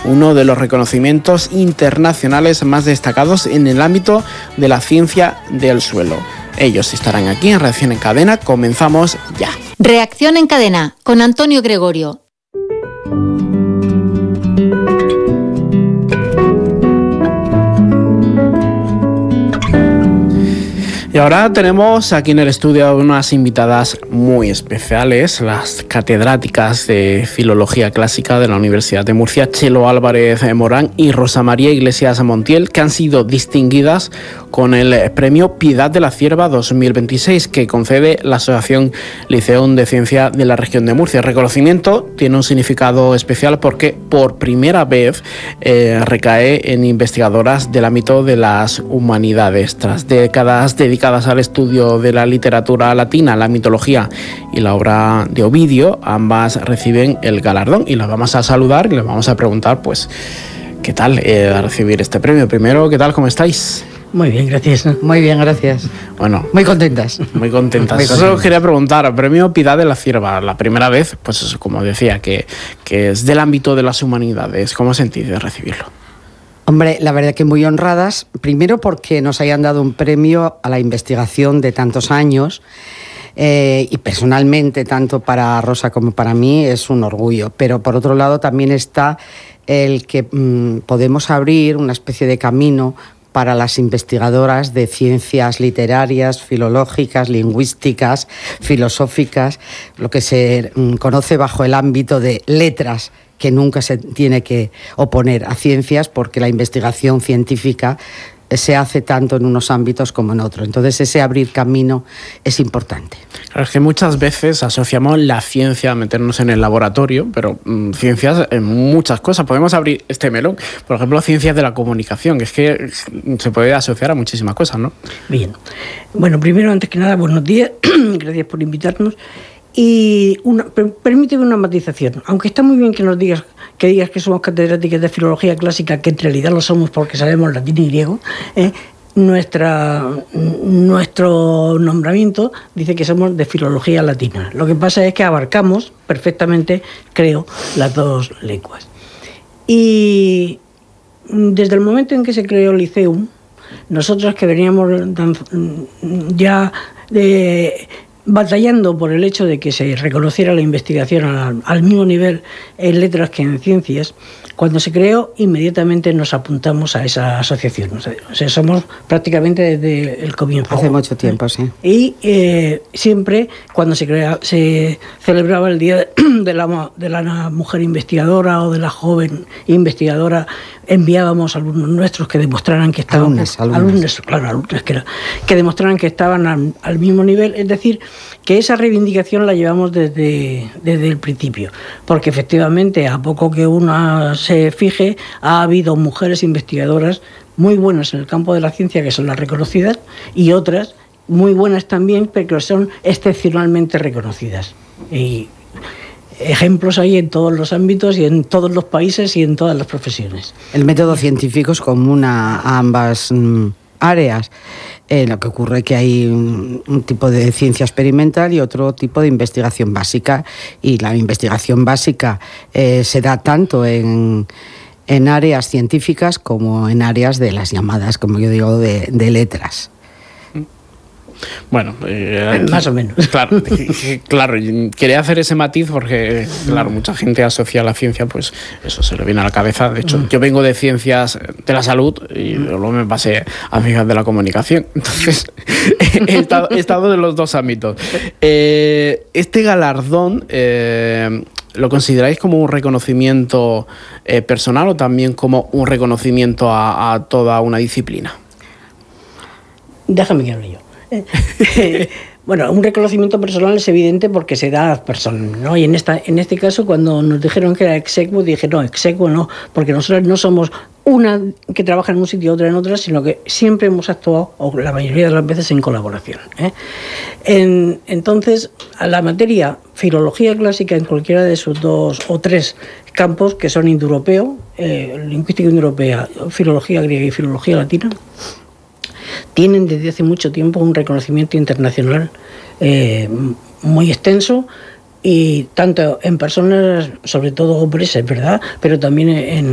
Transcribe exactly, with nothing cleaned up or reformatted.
uno de los reconocimientos internacionales más destacados en el ámbito de la ciencia del suelo. Ellos estarán aquí en Reacción en Cadena. Comenzamos ya. Reacción en Cadena con Antonio Gregorio. Y ahora tenemos aquí en el estudio unas invitadas muy especiales, las catedráticas de Filología Clásica de la Universidad de Murcia, Chelo Álvarez Morán y Rosa María Iglesias Montiel, que han sido distinguidas con el premio Piedad de la Cierva dos mil veintiséis, que concede la Asociación Liceum de Ciencia de la región de Murcia. El reconocimiento tiene un significado especial porque por primera vez eh, recae en investigadoras del ámbito de las humanidades. Tras décadas dedicadas al estudio de la literatura latina, la mitología y la obra de Ovidio, ambas reciben el galardón y las vamos a saludar y les vamos a preguntar, pues, ¿qué tal eh, recibir este premio? Primero, ¿qué tal? ¿Cómo estáis? Muy bien, gracias. Muy bien, gracias. Bueno, muy contentas. Muy contentas. Muy Eso contentas. os quería preguntar. Premio Piedad de la Cierva, la primera vez, pues eso, como decía, que, que es del ámbito de las humanidades. ¿Cómo sentís de recibirlo? Hombre, la verdad que muy honradas, primero porque nos hayan dado un premio a la investigación de tantos años eh, y personalmente, tanto para Rosa como para mí, es un orgullo. Pero por otro lado también está el que mmm, podemos abrir una especie de camino para las investigadoras de ciencias literarias, filológicas, lingüísticas, filosóficas, lo que se mmm, conoce bajo el ámbito de letras, que nunca se tiene que oponer a ciencias porque la investigación científica se hace tanto en unos ámbitos como en otros. Entonces ese abrir camino es importante. Claro, es que muchas veces asociamos la ciencia a meternos en el laboratorio, pero mmm, ciencias en muchas cosas. Podemos abrir este melón. Por ejemplo, ciencias de la comunicación, que es que se puede asociar a muchísimas cosas, ¿no? Bien. Bueno, primero, antes que nada, buenos días. Gracias por invitarnos. Y una, permíteme una matización. Aunque está muy bien que nos digas que digas que somos catedráticas de filología clásica, que en realidad lo somos porque sabemos latín y griego, eh, nuestra, nuestro nombramiento dice que somos de filología latina. Lo que pasa es que abarcamos perfectamente, creo, las dos lenguas. Y desde el momento en que se creó el Liceum, nosotros que veníamos ya de... batallando por el hecho de que se reconociera la investigación al, al mismo nivel en letras que en ciencias, cuando se creó inmediatamente nos apuntamos a esa asociación. O sea, o sea somos prácticamente desde el comienzo. Hace mucho tiempo, sí. Y eh, siempre cuando se, crea, se celebraba el Día de la, de la Mujer Investigadora o de la Joven Investigadora, enviábamos alumnos nuestros que demostraran que estaban... Alumnos, alumnos. alumnos claro, alumnos, que, era, que demostraran que estaban al, al mismo nivel. Es decir, que esa reivindicación la llevamos desde, desde el principio, porque efectivamente, a poco que una se fije, ha habido mujeres investigadoras muy buenas en el campo de la ciencia, que son las reconocidas, y otras muy buenas también, pero que son excepcionalmente reconocidas. Y ejemplos hay en todos los ámbitos y en todos los países y en todas las profesiones. El método científico es común a, a ambas mmm, áreas. Eh, lo que ocurre es que hay un, un tipo de ciencia experimental y otro tipo de investigación básica, y la investigación básica eh, se da tanto en, en áreas científicas como en áreas de las llamadas, como yo digo, de, de letras. Bueno, eh, aquí, más o menos. Claro, claro, quería hacer ese matiz porque, claro, mucha gente asocia a la ciencia, pues eso se le viene a la cabeza. De hecho, yo vengo de ciencias de la salud y luego me pasé a ciencias de la comunicación. Entonces, he estado, he estado de los dos ámbitos. Eh, este galardón, eh, ¿lo consideráis como un reconocimiento eh, personal o también como un reconocimiento a, a toda una disciplina? Déjame que hable yo. Bueno, un reconocimiento personal es evidente porque se da a personas, ¿no? Y en esta, en este caso, cuando nos dijeron que era exequo, dije, no, exequo no, porque nosotros no somos una que trabaja en un sitio y otra en otra, sino que siempre hemos actuado, o la mayoría de las veces, en colaboración, ¿eh? En, entonces, a la materia filología clásica en cualquiera de sus dos o tres campos, que son indoeuropeo, eh, lingüística indoeuropea, filología griega y filología latina, tienen desde hace mucho tiempo un reconocimiento internacional eh, muy extenso, y tanto en personas, sobre todo hombres, es verdad, pero también en